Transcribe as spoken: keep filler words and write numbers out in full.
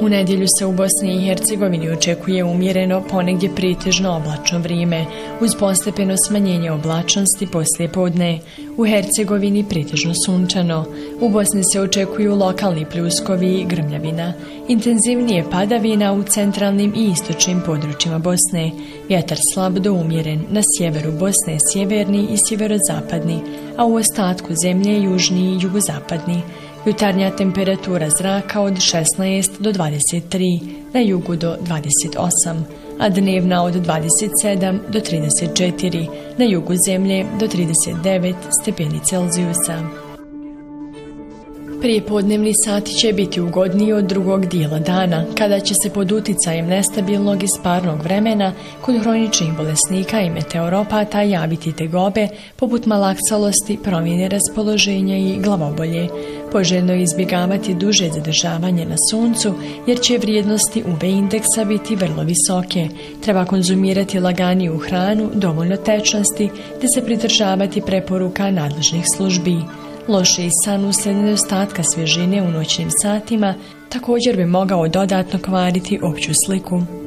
U nedjelju se u Bosni i Hercegovini očekuje umjereno, ponegdje pretežno oblačno vrijeme, uz postepeno smanjenje oblačnosti poslije podne. U Hercegovini pretežno sunčano. U Bosni se očekuju lokalni pljuskovi i grmljavina. Intenzivnije padavina u centralnim i istočnim područjima Bosne. Vjetar slab do umjeren, na sjeveru Bosne sjeverni i sjeverozapadni, a u ostatku zemlje južni i jugozapadni. Jutarnja temperatura zraka od šesnaest do dvadeset tri, na jugu do dvadeset osam, a dnevna od dvadeset sedam do trideset četiri, na jugu zemlje do trideset devet stepeni Celzijusa. Prijepodnevni sati će biti ugodniji od drugog dijela dana, kada će se pod uticajem nestabilnog i sparnog vremena kod hroničnih bolesnika i meteoropata javiti tegobe poput malaksalosti, promjene raspoloženja i glavobolje. Poželjno je izbjegavati duže zadržavanje na suncu jer će vrijednosti U V indeksa biti vrlo visoke. Treba konzumirati laganiju hranu, dovoljno tečnosti te se pridržavati preporuka nadležnih službi. Loši san uslijed nedostatka svježine u noćnim satima također bi mogao dodatno kvariti opću sliku.